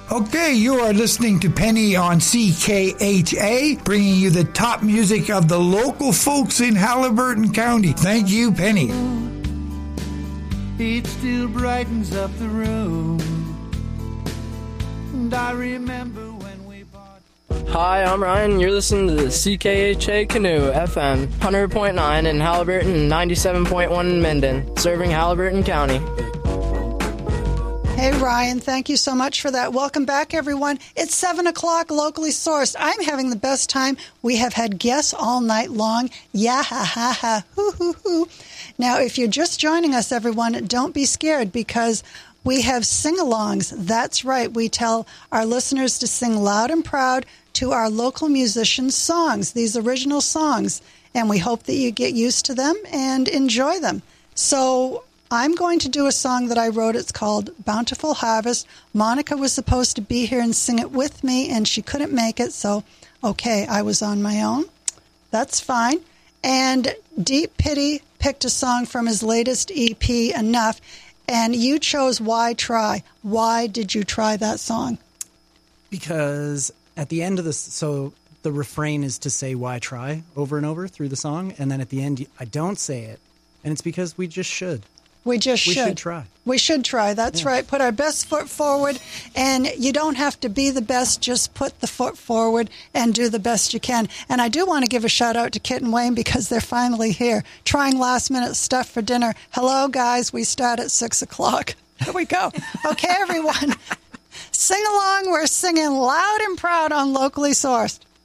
Okay, you are listening to Penny on CKHA, bringing you the top music of the local folks in Haliburton County. Thank you, Penny. It still brightens up the room, and I remember when we bought... Hi, I'm Ryan. You're listening to the CKHA Canoe FM, 100.9 in Haliburton and 97.1 in Minden, serving Haliburton County. Hey, Ryan, thank you so much for that. Welcome back, everyone. It's 7 o'clock, locally sourced. I'm having the best time. We have had guests all night long. Yeah, ha, ha, ha, hoo, hoo, hoo. Now, if you're just joining us, everyone, don't be scared because we have sing-alongs. That's right. We tell our listeners to sing loud and proud to our local musicians' songs, these original songs, and we hope that you get used to them and enjoy them. So I'm going to do a song that I wrote. It's called Bountiful Harvest. Monica was supposed to be here and sing it with me, and she couldn't make it, so, okay, I was on my own. That's fine. And Deep Pity picked a song from his latest EP, Enough, and you chose Why Try. Why did you try that song? Because at the end of this, so the refrain is to say why try over and over through the song, and then at the end I don't say it, and it's because we just should. We should try. We should try. That's right. Put our best foot forward, and you don't have to be the best. Just put the foot forward and do the best you can. And I do want to give a shout out to Kit and Wayne because they're finally here, trying last minute stuff for dinner. Hello, guys. We start at 6 o'clock. Here we go. Okay, everyone. Sing along. We're singing loud and proud on Locally Sourced.